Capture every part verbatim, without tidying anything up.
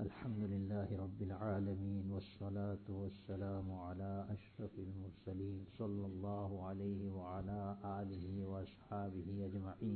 الحمد لله رب العالمين والصلاة والسلام على أشرف المرسلين صلى الله عليه وعلى آله وأصحابه أجمعين.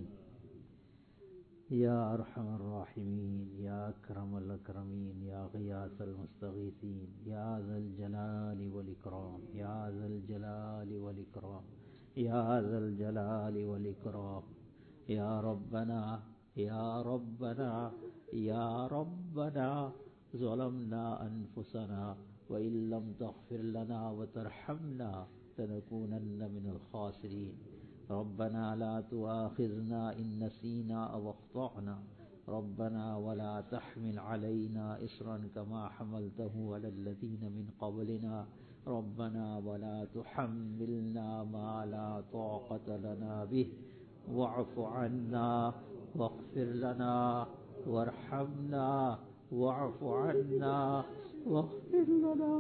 يا أرحم الراحمين، يا أكرم الأكرمين، يا غياث المستغيثين، يا ذا الجلال والإكرام، يا ذا الجلال والإكرام، يا ذا الجلال والإكرام. يا ربنا يا ربنا يا ربنا ظلمنا أنفسنا وإن لم تغفر لنا وترحمنا لنكونن من الخاسرين. ربنا لا تؤاخذنا إن نسينا أو أخطأنا. ربنا ولا تحمل علينا إصرا كما حملته على الذين من قبلنا. ربنا ولا تحملنا ما لا طاقة لنا به واعف عنا واغفر لنا وارحمنا واعف عنا واغفر لنا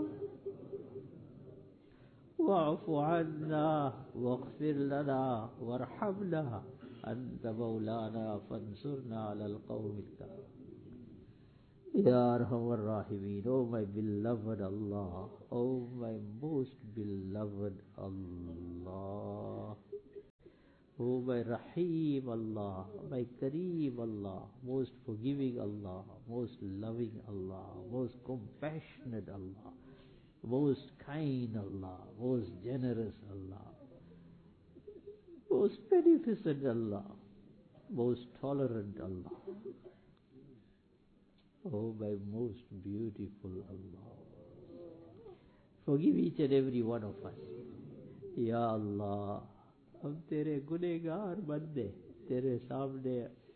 واعف عنا واغفر لنا وارحمنا أنت مولانا فانصرنا على القوم الكافرين. Ya Arhamar Rahimin, O my beloved Allah, O my most beloved Allah, O my Rahim Allah, my Kareem Allah, most forgiving Allah, most loving Allah, most compassionate Allah, most kind Allah, most generous Allah, most beneficent Allah, most tolerant Allah, oh my most beautiful Allah. Forgive each and every one of us. Ya Allah, हम तेरे गुनहगार बंदे तेरे सामने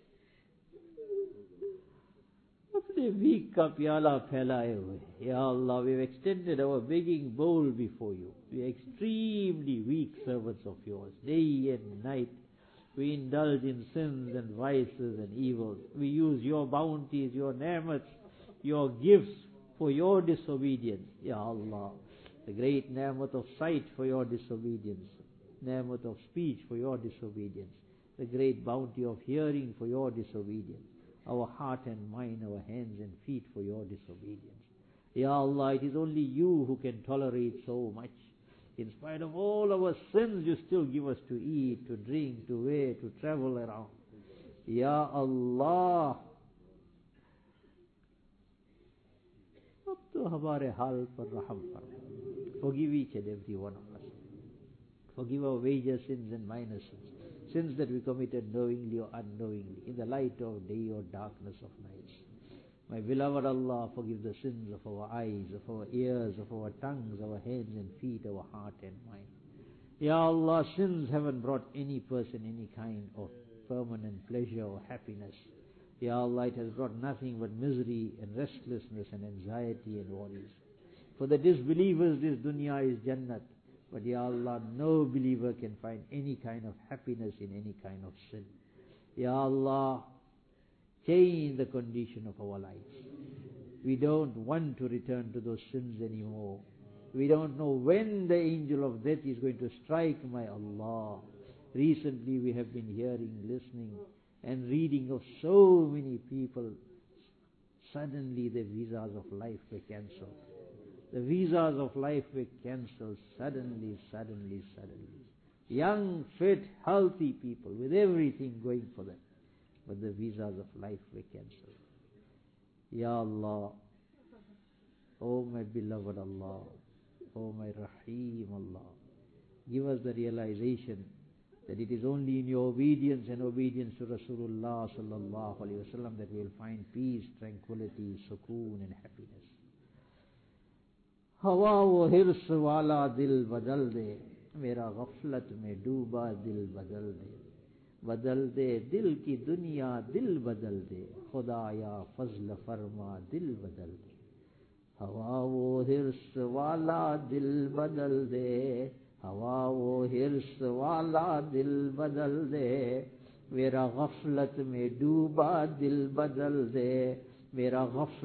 अपने week का प्याला फैलाए हुए. Ya Allah, we have extended our begging bowl before you. We are extremely weak servants of yours. Day and night we indulge in sins and vices and evils. We use your bounties, your ni'mats, your gifts for your disobedience. Ya Allah, the great ni'mat of sight for your disobedience, ni'mat of speech for your disobedience, the great bounty of hearing for your disobedience, our heart and mind, our hands and feet for your disobedience. Ya Allah, it is only you who can tolerate so much. In spite of all our sins, you still give us to eat, to drink, to wear, to travel around. Ya Allah, अब तो हमारे हाल पर रहम फरमा. Forgive each and every one of us. Forgive our major sins and minor sins, sins that we committed knowingly or unknowingly, in the light of day or darkness of night. My beloved Allah, forgive the sins of our eyes, of our ears, of our tongues, our hands and feet, our heart and mind. Ya Allah, sins haven't brought any person any kind of permanent pleasure or happiness. Ya Allah, it has brought nothing but misery and restlessness and anxiety and worries. For the disbelievers, this dunya is Jannat. But Ya Allah, no believer can find any kind of happiness in any kind of sin. Ya Allah, change the condition of our lives. We don't want to return to those sins anymore. We don't know when the angel of death is going to strike, my Allah. Recently we have been hearing, listening and reading of so many people. Suddenly the visas of life were cancelled. The visas of life were cancelled suddenly, suddenly, suddenly. Young, fit, healthy people with everything going for them. But the visas of life were cancelled. Ya Allah, O my beloved Allah, O my Rahim Allah, give us the realization that it is only in your obedience and obedience to Rasulullah sallallahu alaihi wasallam that we will find peace, tranquility, sukoon and happiness. हवा वो हिर्स वाला दिल बदल दे, मेरा गफलत में डूबा दिल बदल दे. बदल दे दिल की दुनिया, दिल बदल दे, खुदाया फजल फरमा दिल बदल दे. हवा वो हिर्स वाला दिल बदल दे, हवा वो हिर्स वाला दिल बदल दे, मेरा गफलत में डूबा दिल बदल दे, मेरा गफलत